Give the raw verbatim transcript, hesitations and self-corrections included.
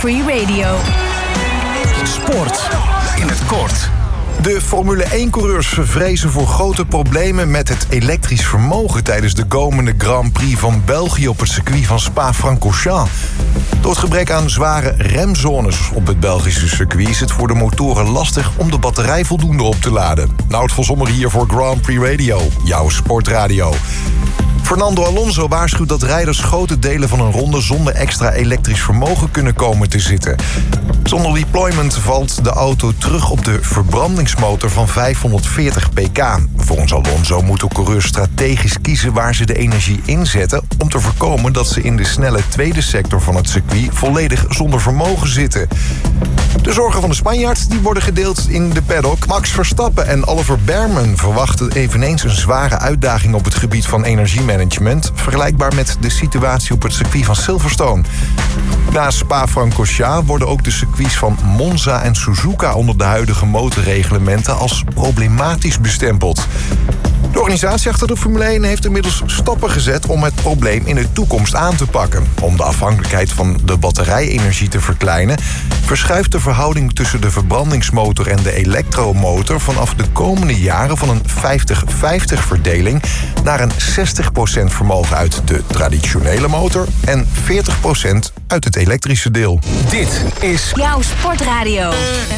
Free Radio. Sport in het kort. De Formule één-coureurs vrezen voor grote problemen met het elektrisch vermogen tijdens de komende Grand Prix van België op het circuit van Spa-Francorchamps. Door het gebrek aan zware remzones op het Belgische circuit is het voor de motoren lastig om de batterij voldoende op te laden. Nout van Sommer hier voor Grand Prix Radio, jouw sportradio. Fernando Alonso waarschuwt dat rijders grote delen van een ronde zonder extra elektrisch vermogen kunnen komen te zitten. Zonder deployment valt de auto terug op de verbrandingsmotor van vijfhonderdveertig pk. Volgens Alonso moeten coureurs strategisch kiezen waar ze de energie inzetten om te voorkomen dat ze in de snelle tweede sector van het circuit volledig zonder vermogen zitten. De zorgen van de Spanjaard die worden gedeeld in de paddock. Max Verstappen en Oliver Bearman verwachten eveneens een zware uitdaging op het gebied van energiemanagement, vergelijkbaar met de situatie op het circuit van Silverstone. Na Spa-Francorchamps worden ook de circuits van Monza en Suzuka onder de huidige motorreglementen als problematisch bestempeld. De organisatie achter de Formule één heeft inmiddels stappen gezet om het probleem in de toekomst aan te pakken. Om de afhankelijkheid van de batterijenergie te verkleinen, verschuift de verhouding tussen de verbrandingsmotor en de elektromotor vanaf de komende jaren van een vijftig vijftig verdeling naar een zestig procent vermogen uit de traditionele motor en veertig procent uit het elektrische deel. Dit is Jouw sportradio.